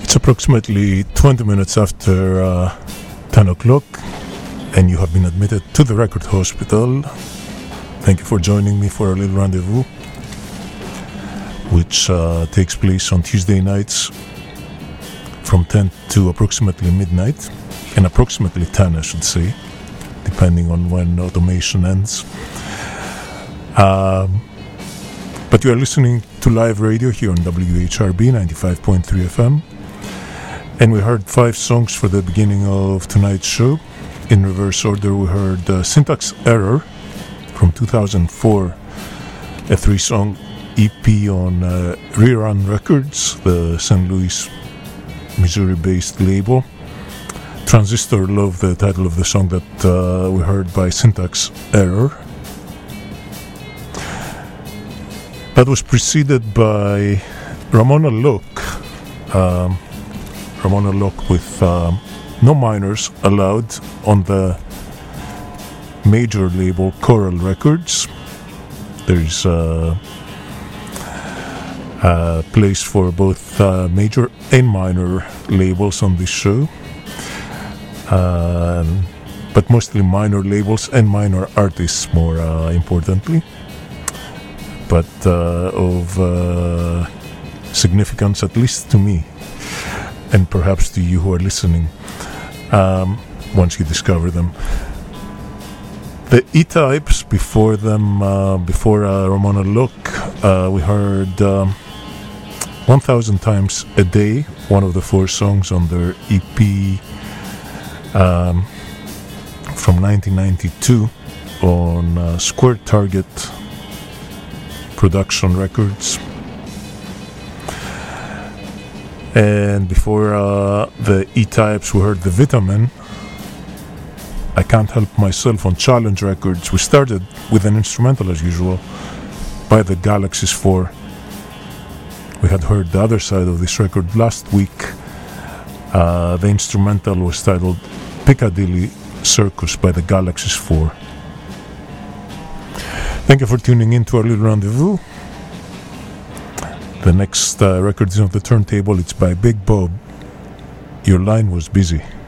It's approximately 20 minutes after 10 o'clock, and you have been admitted to the Record Hospital. Thank you for joining me for a little rendezvous, which takes place on Tuesday nights from 10 to approximately midnight, and approximately 10, I should say, depending on when automation ends. But you are listening to live radio here on WHRB 95.3 FM. And we heard 5 songs for the beginning of tonight's show. In reverse order, we heard Syntax Error from 2004, a 3-song EP on Rerun Records, the St. Louis, Missouri-based label. Transistor Love, the title of the song that we heard by Syntax Error. That was preceded by Ramona Locke. Ramona Locke with no minors allowed on the major label Coral Records. There's a place for both major and minor labels on this show, but mostly minor labels and minor artists, more importantly, but of significance, at least to me, and perhaps to you who are listening, once you discover them. The E-Types, before them, before Ramona Locke, we heard 1,000 Times a Day, one of the 4 songs on their EP from 1992 on Square Target Production Records. And before the E-Types, we heard The Vitamin, I Can't Help Myself on Challenge Records. We started with an instrumental as usual by the Galaxies 4. We had heard the other side of this record last week. The instrumental was titled Piccadilly Circus by the Galaxies 4. Thank you for tuning in to our little rendezvous. The next record is on the turntable. It's by Big Bob. Your line was busy.